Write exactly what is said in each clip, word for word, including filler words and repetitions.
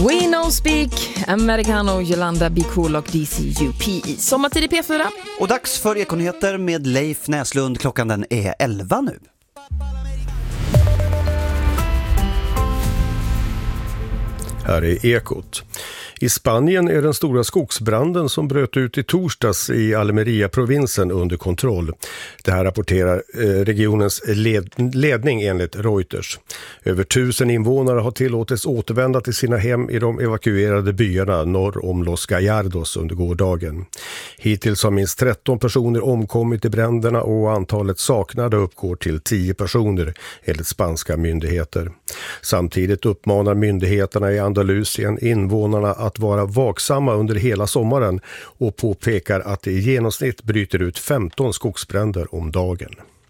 We Know Speak, Americano, Yolanda, Be Cool och D C U P i Sommartid i P fyra. Och dags för Ekonyheter med Leif Näslund. Klockan den är elva nu. Här är Ekot. I Spanien är den stora skogsbranden som bröt ut i torsdags i Almeria-provinsen under kontroll. Det här rapporterar regionens led- ledning enligt Reuters. Över tusen invånare har tillåtits återvända till sina hem i de evakuerade byarna norr om Los Gallardos under gårdagen. Hittills har minst tretton personer omkommit i bränderna och antalet saknade uppgår till tio personer enligt spanska myndigheter. Samtidigt uppmanar myndigheterna i Andalusien invånarna att vara vaksamma under hela sommaren och påpekar att det i genomsnitt bryter ut femton skogsbränder om dagen.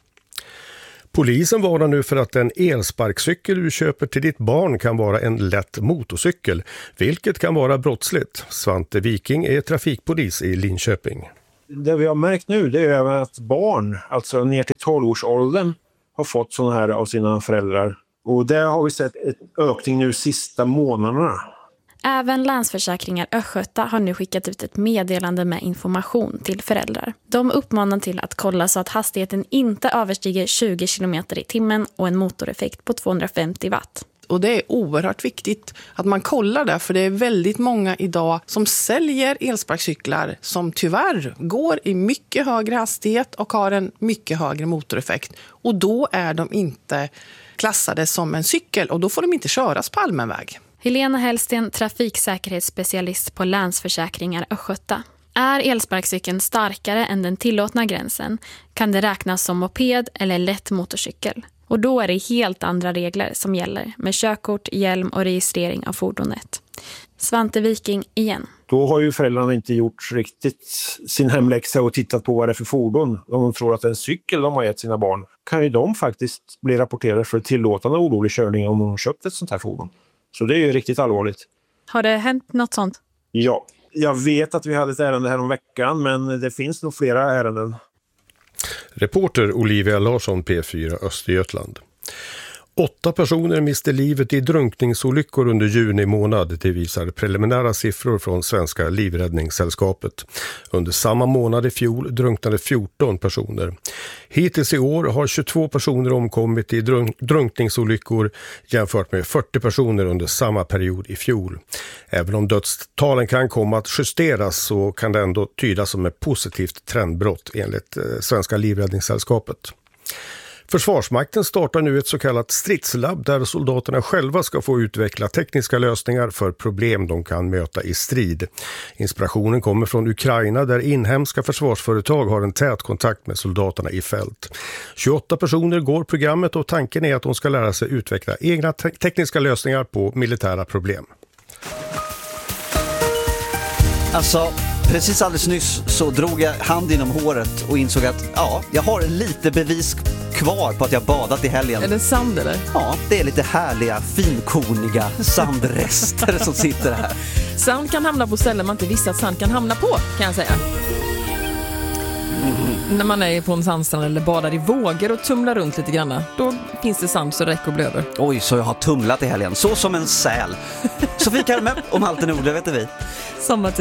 Polisen varnar nu för att en elsparkcykel du köper till ditt barn kan vara en lätt motorcykel, vilket kan vara brottsligt. Svante Viking är trafikpolis i Linköping. Det vi har märkt nu det är att barn, alltså ner till tolv-årsåldern, har fått sådana här av sina föräldrar. Och där har vi sett en ökning nu sista månaderna. Även Länsförsäkringar Östgöta har nu skickat ut ett meddelande med information till föräldrar. De uppmanar till att kolla så att hastigheten inte överstiger tjugo kilometer i timmen och en motoreffekt på tvåhundrafemtio watt. Och det är oerhört viktigt att man kollar det, för det är väldigt många idag som säljer elsparkcyklar som tyvärr går i mycket högre hastighet och har en mycket högre motoreffekt. Och då är de inte klassade som en cykel och då får de inte köras på allmän väg. Helena Hellsten, trafiksäkerhetsspecialist på Länsförsäkringar Östgöta. Är elsparkcykeln starkare än den tillåtna gränsen kan det räknas som moped eller lätt motorcykel. Och då är det helt andra regler som gäller med körkort, hjälm och registrering av fordonet. Svante Viking igen. Då har ju föräldrarna inte gjort riktigt sin hemläxa och tittat på vad det är för fordon. Om de tror att det är en cykel de har gett sina barn, kan ju de faktiskt bli rapporterade för tillåtande orolig körning om de har köpt ett sånt här fordon. Så det är ju riktigt allvarligt. Har det hänt något sånt? Ja, jag vet att vi hade ett ärende här om veckan, men det finns nog flera ärenden. Reporter Olivia Larsson, P fyra Östergötland. Åtta personer miste livet i drunkningsolyckor under juni månad, det visar preliminära siffror från Svenska livräddningssällskapet. Under samma månad i fjol drunknade fjorton personer. Hittills i år har tjugotvå personer omkommit i drunk- drunkningsolyckor jämfört med fyrtio personer under samma period i fjol. Även om dödstalen kan komma att justeras så kan det ändå tydas som ett positivt trendbrott enligt eh, Svenska livräddningssällskapet. Försvarsmakten startar nu ett så kallat stridslabb där soldaterna själva ska få utveckla tekniska lösningar för problem de kan möta i strid. Inspirationen kommer från Ukraina där inhemska försvarsföretag har en tät kontakt med soldaterna i fält. tjugoåtta personer går programmet och tanken är att de ska lära sig utveckla egna te- tekniska lösningar på militära problem. Alltså, precis alldeles nyss så drog jag hand inom håret och insåg att ja, jag har lite bevis kvar på att jag badat i helgen. Är det sand eller? Ja, det är lite härliga, finkorniga sandrester som sitter här. Sand kan hamna på ställen man inte visste att sand kan hamna på, kan jag säga. Mm. När man är på en sandstrand eller badar i vågor och tumlar runt lite grann, då finns det sand så räcker och blir över. Oj, så jag har tumlat i helgen. Så som en säl. Sofie Karme om Halten Nord, det vet vi. Sommartid.